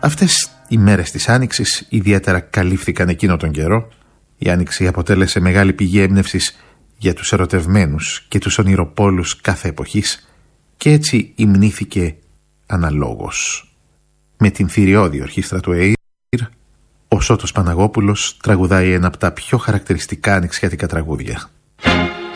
Αυτές οι μέρες της Άνοιξης ιδιαίτερα καλύφθηκαν εκείνο τον καιρό. Η Άνοιξη αποτέλεσε μεγάλη πηγή έμπνευσης για τους ερωτευμένους και τους ονειροπόλους κάθε εποχής και έτσι υμνήθηκε αναλόγως. Με την θηριώδη ορχήστρα του ΕΙΡ, ο Σώτος Παναγόπουλος τραγουδάει ένα από τα πιο χαρακτηριστικά ανοιξιάτικα τραγούδια.